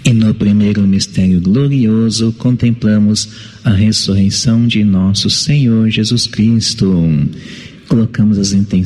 E no primeiro mistério glorioso contemplamos a ressurreição de nosso Senhor Jesus Cristo. Colocamos as intenções